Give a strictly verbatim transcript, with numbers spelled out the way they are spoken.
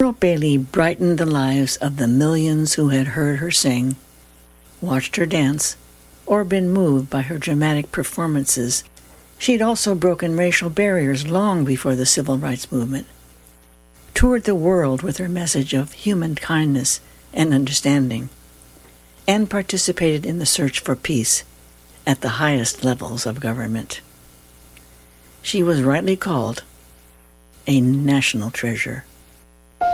Pearl Bailey brightened the lives of the millions who had heard her sing, watched her dance, or been moved by her dramatic performances. She'd also broken racial barriers long before the civil rights movement, toured the world with her message of human kindness and understanding, and participated in the search for peace at the highest levels of government. She was rightly called a national treasure.